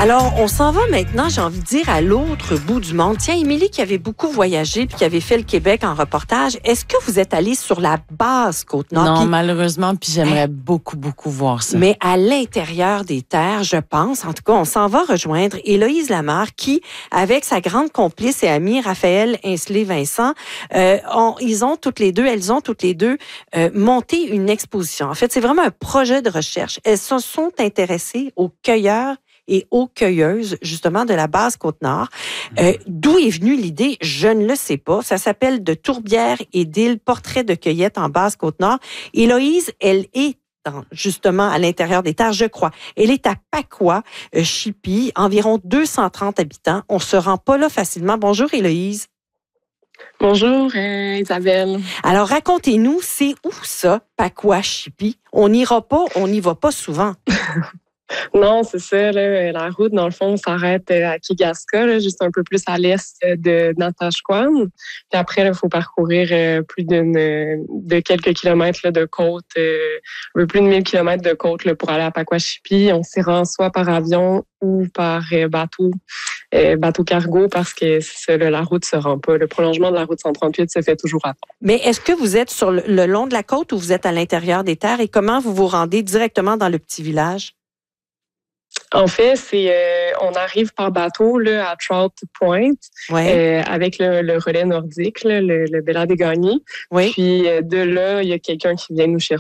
Alors, on s'en va maintenant, j'ai envie de dire, à l'autre bout du monde. Tiens, Émilie, qui avait beaucoup voyagé puis qui avait fait le Québec en reportage, est-ce que vous êtes allée sur la basse Côte-Nord? Non, malheureusement, puis j'aimerais beaucoup voir ça. Mais à l'intérieur des terres, je pense, en tout cas, on s'en va rejoindre Héloïse Lamarre qui, avec sa grande complice et amie Raphaël Ainsley-Vincent, elles ont toutes les deux monté une exposition. En fait, c'est vraiment un projet de recherche. Elles se sont intéressées aux cueilleurs et aux cueilleuses, justement, de la basse Côte-Nord. D'où est venue l'idée? Je ne le sais pas. Ça s'appelle De tourbières et d'îles, portrait de cueillette en basse Côte-Nord. Héloïse, elle est justement à l'intérieur des terres, je crois. Elle est à Pacoua, Chipie, environ 230 habitants. On se rend pas là facilement. Bonjour, Héloïse. Bonjour, Isabelle. Alors, racontez-nous, c'est où ça, Pacoua, Chipie? On n'ira pas, on n'y va pas souvent. Non, c'est ça. Là, la route, dans le fond, s'arrête à Kigaska, là, juste un peu plus à l'est de Natashquan. Puis après, il faut parcourir plus de quelques kilomètres là, de côte, un peu plus de 1000 kilomètres de côte là, pour aller à Pacoua-Chipie. On s'y rend soit par avion ou par bateau cargo, parce que ça, là, la route se rend pas. Le prolongement de la route 138 se fait toujours à temps. Mais est-ce que vous êtes sur le long de la côte ou vous êtes à l'intérieur des terres et comment vous vous rendez directement dans le petit village? En fait, on arrive par bateau là, à Trout Point avec le relais nordique, là, le Bella des Gagnés. Oui. Puis de là, il y a quelqu'un qui vient nous chercher.